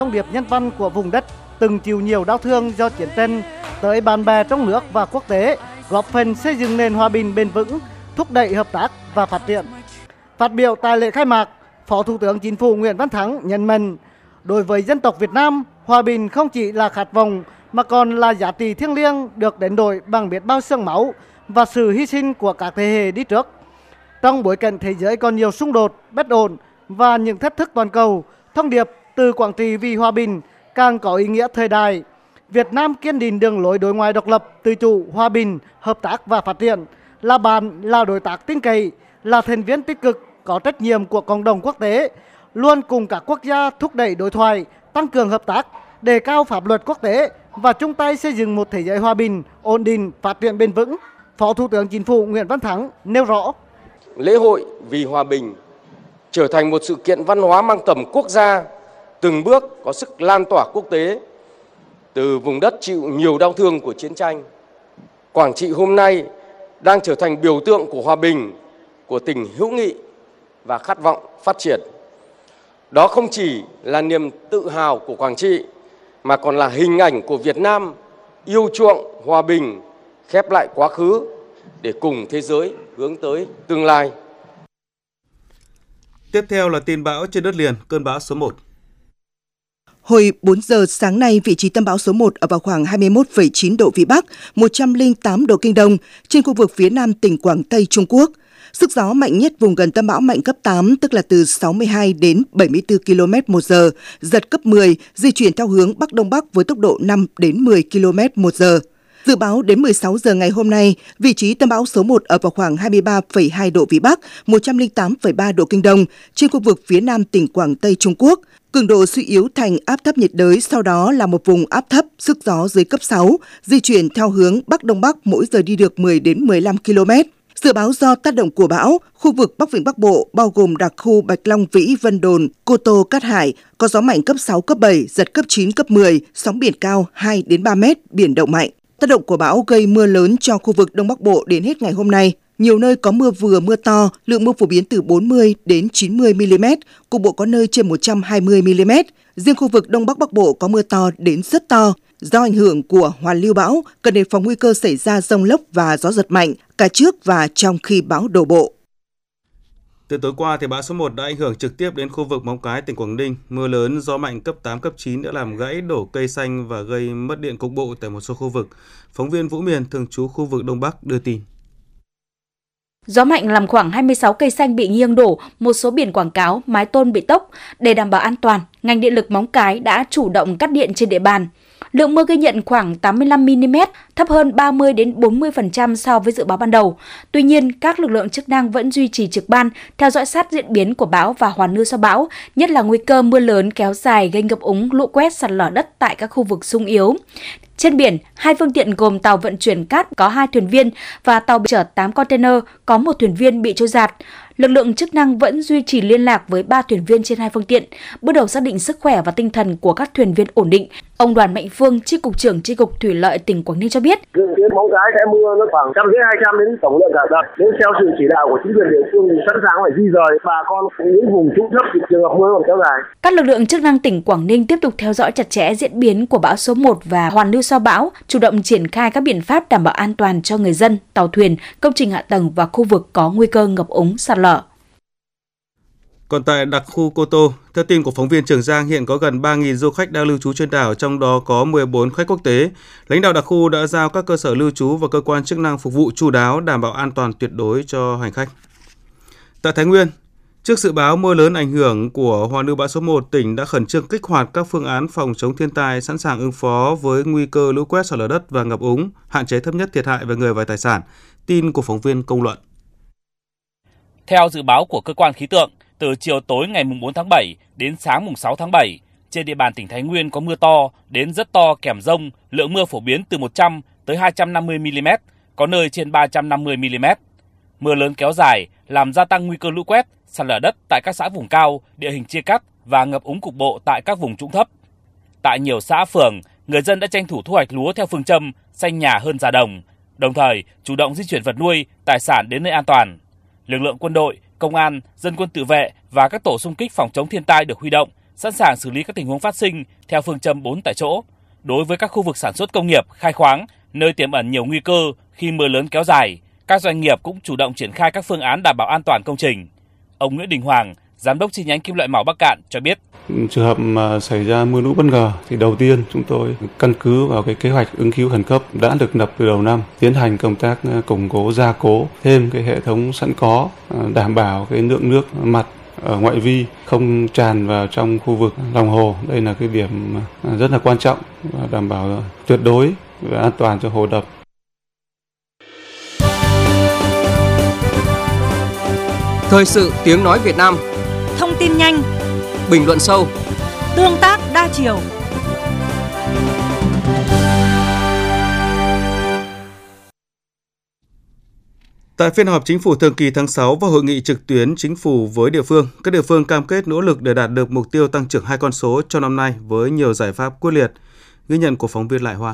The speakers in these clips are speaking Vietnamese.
Thông điệp nhân văn của vùng đất từng chịu nhiều đau thương do chiến tranh tới bạn bè trong nước và quốc tế, góp phần xây dựng nền hòa bình bền vững, thúc đẩy hợp tác và phát triển. Phát biểu tại lễ khai mạc, Phó Thủ tướng Chính phủ Nguyễn Văn Thắng nhấn mạnh, đối với dân tộc Việt Nam, hòa bình không chỉ là khát vọng mà còn là giá trị thiêng liêng được đánh đổi bằng biết bao xương máu và sự hy sinh của các thế hệ đi trước. Trong bối cảnh thế giới còn nhiều xung đột, bất ổn và những thách thức toàn cầu, thông điệp từ Quảng Trị vì hòa bình càng có ý nghĩa thời đại. Việt Nam kiên định đường lối đối ngoại độc lập, tự chủ, hòa bình, hợp tác và phát triển, là bạn, là đối tác tin cậy, là thành viên tích cực, có trách nhiệm của cộng đồng quốc tế, luôn cùng các quốc gia thúc đẩy đối thoại, tăng cường hợp tác, đề cao pháp luật quốc tế và chung tay xây dựng một thế giới hòa bình, ổn định, phát triển bền vững. Phó Thủ tướng Chính phủ Nguyễn Văn Thắng nêu rõ. Lễ hội vì hòa bình trở thành một sự kiện văn hóa mang tầm quốc gia, từng bước có sức lan tỏa quốc tế. Từ vùng đất chịu nhiều đau thương của chiến tranh, Quảng Trị hôm nay đang trở thành biểu tượng của hòa bình, của tình hữu nghị và khát vọng phát triển. Đó không chỉ là niềm tự hào của Quảng Trị, mà còn là hình ảnh của Việt Nam yêu chuộng hòa bình, khép lại quá khứ để cùng thế giới hướng tới tương lai. Tiếp theo là tin bão trên đất liền, cơn bão số 1. Hồi 4 giờ sáng nay, vị trí tâm bão số 1 ở vào khoảng 21,9 độ Vĩ Bắc, 108 độ Kinh Đông, trên khu vực phía nam tỉnh Quảng Tây, Trung Quốc. Sức gió mạnh nhất vùng gần tâm bão mạnh cấp 8, tức là từ 62 đến 74 km/h, giật cấp 10, di chuyển theo hướng Bắc Đông Bắc với tốc độ 5 đến 10 km/h. Dự báo đến 16 giờ ngày hôm nay, vị trí tâm bão số 1 ở vào khoảng 23,2 độ Vĩ Bắc, 108,3 độ Kinh Đông, trên khu vực phía nam tỉnh Quảng Tây, Trung Quốc. Cường độ suy yếu thành áp thấp nhiệt đới, sau đó là một vùng áp thấp, sức gió dưới cấp 6, di chuyển theo hướng Bắc Đông Bắc, mỗi giờ đi được 10 đến 15 km. Dự báo do tác động của bão, khu vực Bắc Vịnh Bắc Bộ bao gồm đặc khu Bạch Long, Vĩ, Vân Đồn, Cô Tô, Cát Hải có gió mạnh cấp 6, cấp 7, giật cấp 9, cấp 10, sóng biển cao 2 đến 3 mét, biển động mạnh. Tác động của bão gây mưa lớn cho khu vực Đông Bắc Bộ đến hết ngày hôm nay. Nhiều nơi có mưa vừa mưa to, lượng mưa phổ biến từ 40 đến 90 mm, cục bộ có nơi trên 120 mm. Riêng khu vực Đông Bắc Bắc Bộ có mưa to đến rất to. Do ảnh hưởng của hoàn lưu bão, cần đề phòng nguy cơ xảy ra dông lốc và gió giật mạnh cả trước và trong khi bão đổ bộ. Từ tối qua, thì bão số 1 đã ảnh hưởng trực tiếp đến khu vực Móng Cái, tỉnh Quảng Ninh. Mưa lớn, gió mạnh cấp 8, cấp 9 đã làm gãy đổ cây xanh và gây mất điện cục bộ tại một số khu vực. Phóng viên Vũ Miền, thường trú khu vực Đông Bắc đưa tin. Gió mạnh làm khoảng 26 cây xanh bị nghiêng đổ, một số biển quảng cáo, mái tôn bị tốc. Để đảm bảo an toàn, ngành điện lực Móng Cái đã chủ động cắt điện trên địa bàn. Lượng mưa ghi nhận khoảng 85 mm, thấp hơn 30 đến 40% so với dự báo ban đầu. Tuy nhiên, các lực lượng chức năng vẫn duy trì trực ban, theo dõi sát diễn biến của bão và hoàn lưu sau bão, nhất là nguy cơ mưa lớn kéo dài gây ngập úng, lũ quét, sạt lở đất tại các khu vực xung yếu. Trên biển, 2 phương tiện gồm tàu vận chuyển cát có 2 thuyền viên và tàu chở 8 container có 1 thuyền viên bị trôi dạt. Lực lượng chức năng vẫn duy trì liên lạc với 3 thuyền viên trên 2 phương tiện, bước đầu xác định sức khỏe và tinh thần của các thuyền viên ổn định. Ông Đoàn Mạnh Phương, Chi cục trưởng Chi cục Thủy lợi tỉnh Quảng Ninh cho biết. Dự kiến Móng Cái sẽ mưa nó khoảng 150-200 đến tổng lượng cả đợt. Nếu theo sự chỉ đạo của chính quyền địa phương thì sẵn sàng phải di rời bà con những vùng trũng thấp thì trường hợp mưa còn kéo dài. Các lực lượng chức năng tỉnh Quảng Ninh tiếp tục theo dõi chặt chẽ diễn biến của bão số 1 và hoàn lưu sau bão, chủ động triển khai các biện pháp đảm bảo an toàn cho người dân, tàu thuyền, công trình hạ tầng và khu vực có nguy cơ ngập úng, sạt lở. Còn tại đặc khu Cô Tô, theo tin của phóng viên Trường Giang, hiện có gần 3.000 du khách đang lưu trú trên đảo, trong đó có 14 khách quốc tế. Lãnh đạo đặc khu đã giao các cơ sở lưu trú và cơ quan chức năng phục vụ chu đáo, đảm bảo an toàn tuyệt đối cho hành khách. Tại Thái Nguyên, trước dự báo mưa lớn ảnh hưởng của hoàn lưu bão số 1, tỉnh đã khẩn trương kích hoạt các phương án phòng chống thiên tai, sẵn sàng ứng phó với nguy cơ lũ quét, sạt lở đất và ngập úng, hạn chế thấp nhất thiệt hại về người và tài sản. Tin của phóng viên Công luận. Theo dự báo của cơ quan khí tượng, từ chiều tối ngày 4 tháng 7 đến sáng 6 tháng 7, trên địa bàn tỉnh Thái Nguyên có mưa to đến rất to kèm dông, lượng mưa phổ biến từ 100 tới 250 mm, có nơi trên 350 mm. Mưa lớn kéo dài làm gia tăng nguy cơ lũ quét, sạt lở đất tại các xã vùng cao, địa hình chia cắt và ngập úng cục bộ tại các vùng trũng thấp. Tại nhiều xã phường, người dân đã tranh thủ thu hoạch lúa theo phương châm xanh nhà hơn già đồng, đồng thời chủ động di chuyển vật nuôi, tài sản đến nơi an toàn. Lực lượng quân đội, công an, dân quân tự vệ và các tổ xung kích phòng chống thiên tai được huy động, sẵn sàng xử lý các tình huống phát sinh theo phương châm 4 tại chỗ. Đối với các khu vực sản xuất công nghiệp, khai khoáng, nơi tiềm ẩn nhiều nguy cơ khi mưa lớn kéo dài, các doanh nghiệp cũng chủ động triển khai các phương án đảm bảo an toàn công trình. Ông Nguyễn Đình Hoàng, Giám đốc chi nhánh Kim loại màu Bắc Cạn cho biết. Trường hợp mà xảy ra mưa lũ bất ngờ thì đầu tiên chúng tôi căn cứ vào cái kế hoạch ứng cứu khẩn cấp đã được lập từ đầu năm, tiến hành công tác củng cố, gia cố thêm cái hệ thống sẵn có, đảm bảo cái lượng nước mặt ở ngoại vi không tràn vào trong khu vực lòng hồ. Đây là cái điểm rất là quan trọng và đảm bảo tuyệt đối về an toàn cho hồ đập. Thời sự tiếng nói Việt Nam. Thông tin nhanh, bình luận sâu, tương tác đa chiều. Tại phiên họp Chính phủ thường kỳ tháng 6 và hội nghị trực tuyến Chính phủ với địa phương, các địa phương cam kết nỗ lực để đạt được mục tiêu tăng trưởng 2 con số cho năm nay với nhiều giải pháp quyết liệt. Ghi nhận của phóng viên Lại Hoa.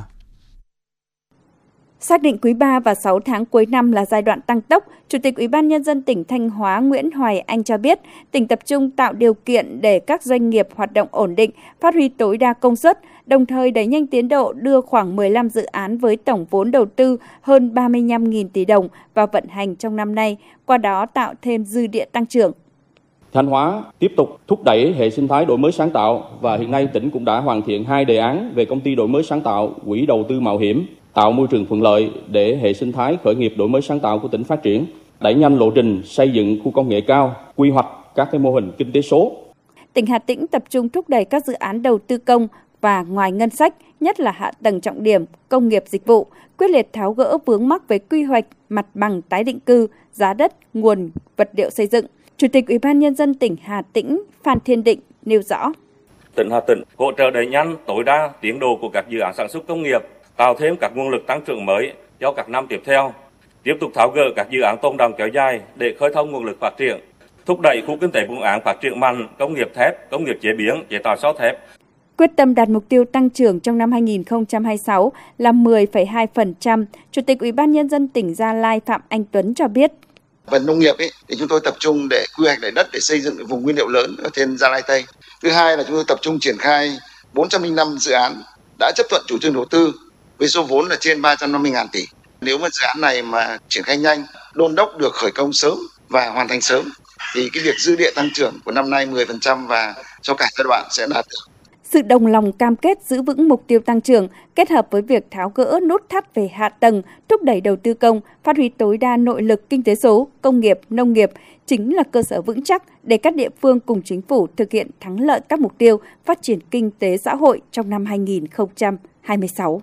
Xác định quý 3 và 6 tháng cuối năm là giai đoạn tăng tốc, Chủ tịch Ủy ban Nhân dân tỉnh Thanh Hóa Nguyễn Hoài Anh cho biết, tỉnh tập trung tạo điều kiện để các doanh nghiệp hoạt động ổn định, phát huy tối đa công suất, đồng thời đẩy nhanh tiến độ đưa khoảng 15 dự án với tổng vốn đầu tư hơn 35.000 tỷ đồng vào vận hành trong năm nay, qua đó tạo thêm dư địa tăng trưởng. Thanh Hóa tiếp tục thúc đẩy hệ sinh thái đổi mới sáng tạo và hiện nay tỉnh cũng đã hoàn thiện 2 đề án về công ty đổi mới sáng tạo, quỹ đầu tư mạo hiểm, tạo môi trường thuận lợi để hệ sinh thái khởi nghiệp đổi mới sáng tạo của tỉnh phát triển, đẩy nhanh lộ trình xây dựng khu công nghệ cao, quy hoạch các mô hình kinh tế số. Tỉnh Hà Tĩnh tập trung thúc đẩy các dự án đầu tư công và ngoài ngân sách, nhất là hạ tầng trọng điểm, công nghiệp dịch vụ, quyết liệt tháo gỡ vướng mắc về quy hoạch, mặt bằng tái định cư, giá đất, nguồn vật liệu xây dựng. Chủ tịch Ủy ban Nhân dân tỉnh Hà Tĩnh Phan Thiên Định nêu rõ. Tỉnh Hà Tĩnh hỗ trợ đẩy nhanh tối đa tiến độ của các dự án sản xuất công nghiệp, tạo thêm các nguồn lực tăng trưởng mới cho các năm tiếp theo, tiếp tục tháo gỡ các dự án tồn đọng kéo dài để khơi thông nguồn lực phát triển, thúc đẩy khu kinh tế vùng án phát triển mạnh, công nghiệp thép, công nghiệp chế biến, chế tạo sắt thép. Quyết tâm đạt mục tiêu tăng trưởng trong năm 2026 là 10,2%, Chủ tịch Ủy ban Nhân dân tỉnh Gia Lai Phạm Anh Tuấn cho biết. Phần nông nghiệp thì chúng tôi tập trung để quy hoạch lại đất để xây dựng vùng nguyên liệu lớn ở trên Gia Lai Tây. Thứ hai là chúng tôi tập trung triển khai 405 dự án đã chấp thuận chủ trương đầu tư với số vốn là trên 350.000 tỷ. Nếu mà dự án này mà triển khai nhanh, đôn đốc được khởi công sớm và hoàn thành sớm thì cái việc dư địa tăng trưởng của năm nay 10% và cho cả giai đoạn sẽ đạt được. Sự đồng lòng cam kết giữ vững mục tiêu tăng trưởng kết hợp với việc tháo gỡ nút thắt về hạ tầng, thúc đẩy đầu tư công, phát huy tối đa nội lực kinh tế số, công nghiệp, nông nghiệp chính là cơ sở vững chắc để các địa phương cùng chính phủ thực hiện thắng lợi các mục tiêu phát triển kinh tế xã hội trong năm 2026.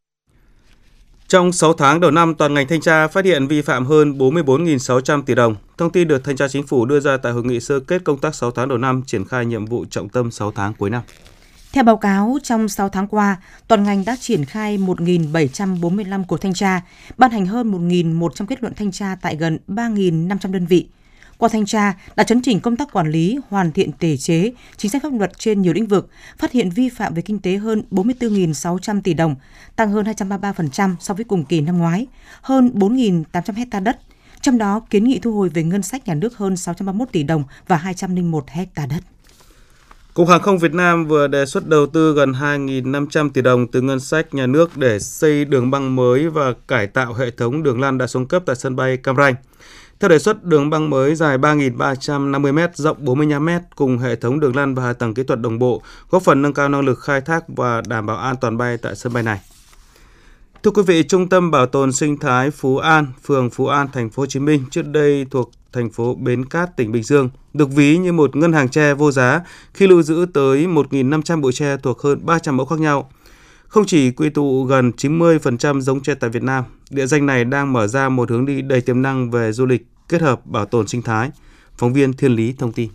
Trong 6 tháng đầu năm, toàn ngành thanh tra phát hiện vi phạm hơn 44.600 tỷ đồng. Thông tin được Thanh tra Chính phủ đưa ra tại hội nghị sơ kết công tác 6 tháng đầu năm triển khai nhiệm vụ trọng tâm 6 tháng cuối năm. Theo báo cáo, trong 6 tháng qua, toàn ngành đã triển khai 1.745 cuộc thanh tra, ban hành hơn 1.100 kết luận thanh tra tại gần 3.500 đơn vị. Qua thanh tra đã chấn chỉnh công tác quản lý, hoàn thiện thể chế, chính sách pháp luật trên nhiều lĩnh vực, phát hiện vi phạm về kinh tế hơn 44.600 tỷ đồng, tăng hơn 233% so với cùng kỳ năm ngoái, hơn 4.800 hectare đất. Trong đó, kiến nghị thu hồi về ngân sách nhà nước hơn 631 tỷ đồng và 201 hectare đất. Cục Hàng không Việt Nam vừa đề xuất đầu tư gần 2.500 tỷ đồng từ ngân sách nhà nước để xây đường băng mới và cải tạo hệ thống đường lăn đã xuống cấp tại sân bay Cam Ranh. Theo đề xuất, đường băng mới dài 3.350m, rộng 45m cùng hệ thống đường lăn và hạ tầng kỹ thuật đồng bộ, góp phần nâng cao năng lực khai thác và đảm bảo an toàn bay tại sân bay này. Thưa quý vị, Trung tâm Bảo tồn Sinh thái Phú An, phường Phú An, thành phố Hồ Chí Minh, trước đây thuộc thành phố Bến Cát, tỉnh Bình Dương, được ví như một ngân hàng tre vô giá khi lưu giữ tới 1.500 bụi tre thuộc hơn 300 mẫu khác nhau. Không chỉ quy tụ gần 90% giống tre tại Việt Nam, địa danh này đang mở ra một hướng đi đầy tiềm năng về du lịch kết hợp bảo tồn sinh thái. Phóng viên Thiên Lý thông tin.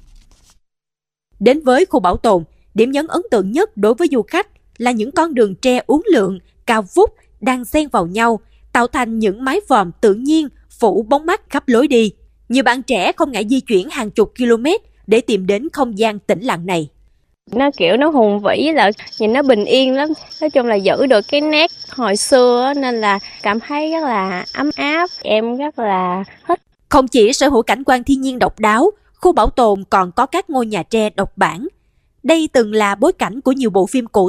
Đến với khu bảo tồn, điểm nhấn ấn tượng nhất đối với du khách là những con đường tre uốn lượn, cao vút, đang xen vào nhau, tạo thành những mái vòm tự nhiên phủ bóng mát khắp lối đi. Nhiều bạn trẻ không ngại di chuyển hàng chục km để tìm đến không gian tĩnh lặng này. Nó kiểu nó hùng vĩ, là nhìn nó bình yên lắm. Nói chung là giữ được cái nét hồi xưa nên là cảm thấy rất là ấm áp. Em rất là thích. Không chỉ sở hữu cảnh quan thiên nhiên độc đáo, khu bảo tồn còn có các ngôi nhà tre độc bản. Đây từng là bối cảnh của nhiều bộ phim cổ